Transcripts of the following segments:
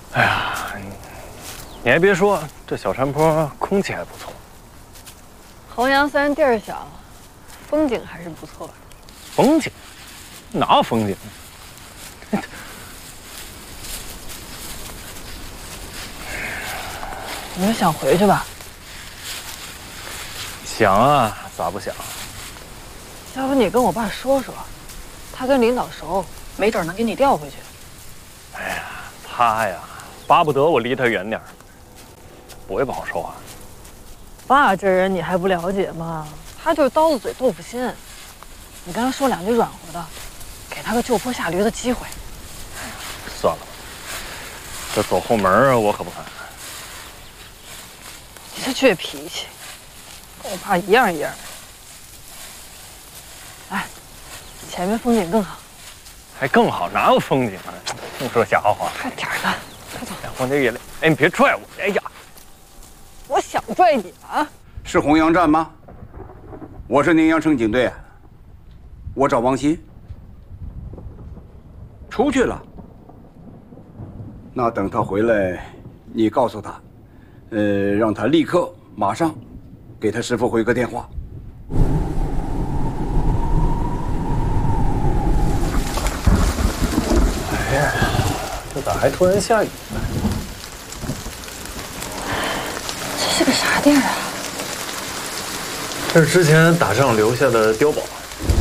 哎呀，你还别说，这小山坡空气还不错。 衡阳虽然地儿小，风景还是不错的。 风景？哪有风景？ 你就想回去吧？ 想啊，咋不想？ 要不你跟我爸说说，他跟领导熟，没准能给你调回去。 哎呀，他呀，巴不得我离他远点儿，不会不好受啊。 爸这人你还不了解吗？他就是刀子嘴豆腐心。你跟他说两句软和的，给他个就坡下驴的机会。 算了吧，这走后门我可不敢。 你这倔脾气，跟我爸一样一样的。哎，前面风景更好。 还更好，哪有风景啊？净说瞎话。 快点的，快走！ 往这眼泪，哎，你别拽我！哎呀， 我想拽你啊！ 是洪阳站吗？我是宁阳城警队，我找王鑫。出去了。那等他回来，你告诉他，让他立刻马上给他师傅回个电话。 哎呀，这咋还突然下雨呢？ 这是个啥地儿啊？ 这是之前打仗留下的碉堡，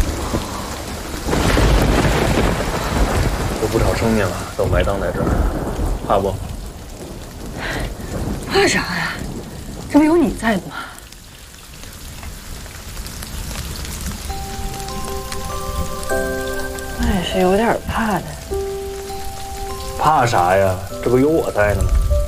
有不少生命啊，都埋葬在这儿，怕不？ 怕啥呀？这不有你在的吗？那也是有点怕的。 怕啥呀？这不有我在呢吗？